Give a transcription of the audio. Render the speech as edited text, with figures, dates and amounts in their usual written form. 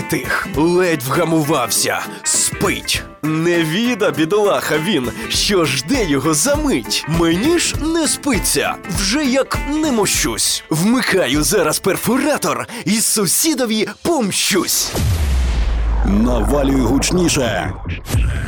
затих, ледь вгамувався, спить. Не віда, бідолаха він, що жде його за мить. Мені ж не спиться, вже як не мощусь. Вмикаю зараз перфоратор і сусідові помщусь. Навалюй гучніше.